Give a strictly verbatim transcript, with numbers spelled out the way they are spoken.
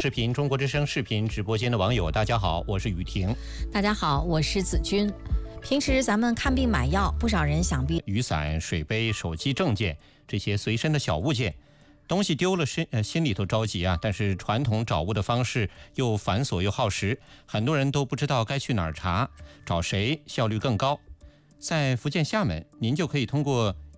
视频中国之声视频直播间的网友，大家好，我是雨婷。 大家好，我是子君。平时咱们看病买药，不少人想必雨伞、水杯、手机、证件这些随身的小物件，东西丢了心呃心里头着急啊，但是传统找物的方式又繁琐又耗时，很多人都不知道该去哪儿查，找谁效率更高。在福建厦门，您就可以通过